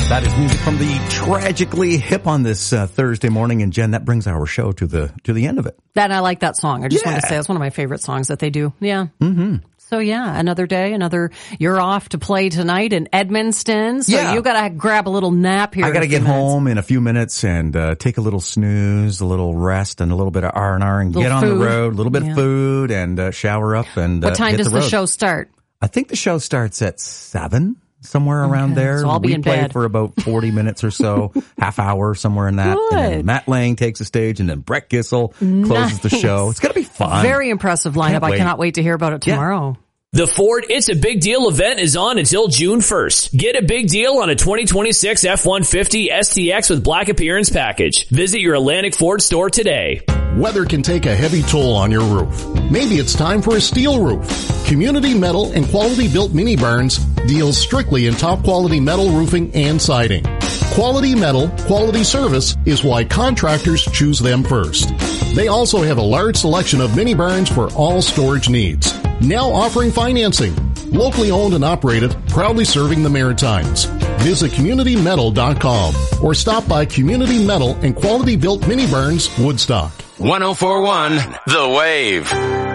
That is music from the Tragically Hip on this Thursday morning. And Jen, that brings our show to the end of it. That I like that song. I just want to say it's one of my favorite songs that they do. Yeah. Mm-hmm. So yeah, another day, you're off to play tonight in Edmundston. So you got to grab a little nap here. I got to get home in a few minutes and take a little snooze, a little rest, and a little bit of R&R and get on the road, a little bit of food and shower up and what time does the show start? I think the show starts at 7. Somewhere around there. So I'll be in bed. We play bed for about 40 minutes or so, half hour, somewhere in that. Good. And then Matt Lang takes the stage, and then Brett Gissel closes the show. It's going to be fun. Very impressive lineup. I cannot wait to hear about it tomorrow. The Ford It's a Big Deal event is on until June 1st. Get a big deal on a 2026 F-150 STX with Black Appearance Package. Visit your Atlantic Ford store today. Weather can take a heavy toll on your roof. Maybe it's time for a steel roof. Community Metal and Quality Built Mini Barns deals strictly in top quality metal roofing and siding. Quality metal, quality service is why contractors choose them first. They also have a large selection of mini barns for all storage needs. Now offering financing. Locally owned and operated, proudly serving the Maritimes. Visit CommunityMetal.com or stop by Community Metal and Quality Built Mini Barns, Woodstock. 104.1 The Wave.